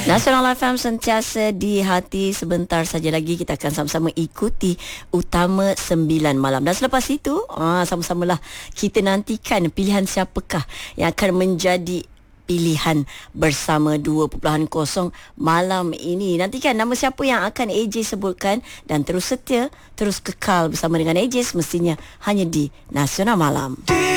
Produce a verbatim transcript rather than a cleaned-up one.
Nasional F M sentiasa di hati. Sebentar saja lagi kita akan sama-sama ikuti Utama Sembilan Malam. Dan selepas itu, ah, sama-samalah kita nantikan pilihan siapakah yang akan menjadi pilihan bersama dua titik kosong malam ini. Nantikan nama siapa yang akan A J sebutkan dan terus setia, terus kekal bersama dengan A J semestinya hanya di Nasional Malam.